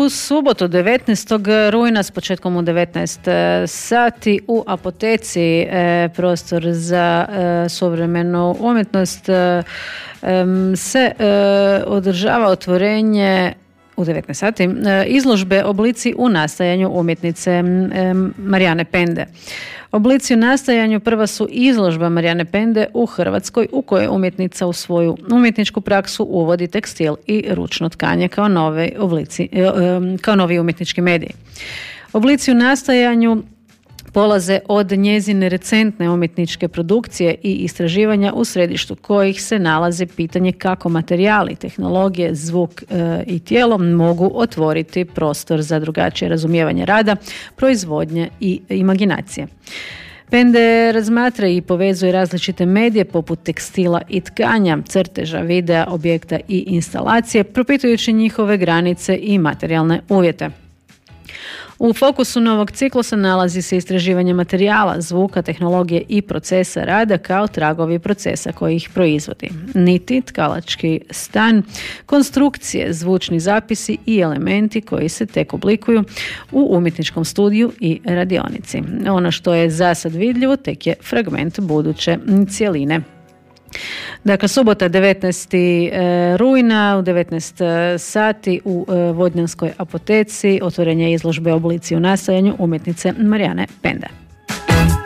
U subotu 19. rujna s početkom u 19 sati u apoteci prostor za suvremenu umjetnost se održava otvorenje u 19 sati izložbe Oblici u nastajanju umjetnice Marijane Pende. Oblici u nastajanju prva su izložba Marijane Pende u Hrvatskoj u kojoj umjetnica u svoju umjetničku praksu uvodi tekstil i ručno tkanje kao novi umjetnički medij. Oblici u nastajanju polaze od njezine recentne umjetničke produkcije i istraživanja u središtu kojih se nalazi pitanje kako materijali, tehnologije, zvuk i tijelo mogu otvoriti prostor za drugačije razumijevanje rada, proizvodnje i imaginacije. Pende razmatra i povezuje različite medije poput tekstila i tkanja, crteža, videa, objekta i instalacije, propitujući njihove granice i materijalne uvjete. U fokusu novog ciklusa nalazi se istraživanje materijala, zvuka, tehnologije i procesa rada kao tragovi procesa koji ih proizvodi. Niti, tkalački stan, konstrukcije, zvučni zapisi i elementi koji se tek oblikuju u umjetničkom studiju i radionici. Ono što je za sad vidljivo tek je fragment buduće cjeline. Dakle, subota 19. rujna u 19 sati u Vodnjanskoj apoteci otvorenje izložbe Oblici u nastajanju umjetnice Marijane Pende.